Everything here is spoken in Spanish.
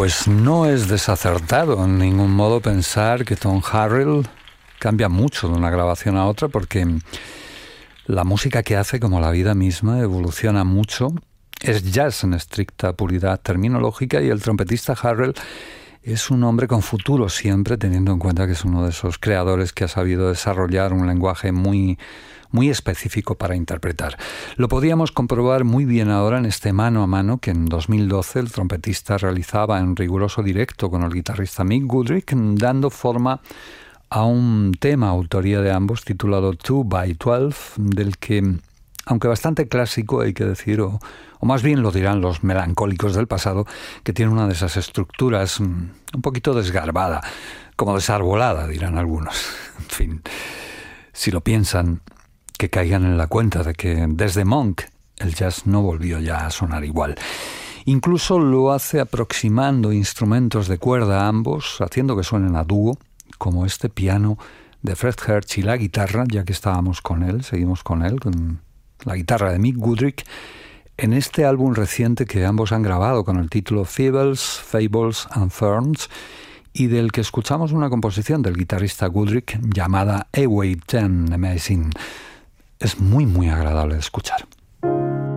Pues no es desacertado en ningún modo pensar que Tom Harrell cambia mucho de una grabación a otra, porque la música que hace, como la vida misma, evoluciona mucho. Es jazz en estricta puridad terminológica, y el trompetista Harrell es un hombre con futuro siempre, teniendo en cuenta que es uno de esos creadores que ha sabido desarrollar un lenguaje muy específico para interpretar. Lo podíamos comprobar muy bien ahora en este mano a mano que en 2012 el trompetista realizaba en riguroso directo con el guitarrista Mick Goodrick, dando forma a un tema autoría de ambos titulado 2x12, del que, aunque bastante clásico, hay que decir, o más bien lo dirán los melancólicos del pasado, que tiene una de esas estructuras un poquito desgarbada, como desarbolada, dirán algunos. En fin, si lo piensan, que caigan en la cuenta de que desde Monk el jazz no volvió ya a sonar igual. Incluso lo hace aproximando instrumentos de cuerda a ambos, haciendo que suenen a dúo, como este piano de Fred Hersch y la guitarra, ya que estábamos con él, seguimos con él, con la guitarra de Mick Goodrick, en este álbum reciente que ambos han grabado con el título Fables, and Ferns, y del que escuchamos una composición del guitarrista Goodrick llamada A-Way 10 Amazing. Es muy agradable de escuchar.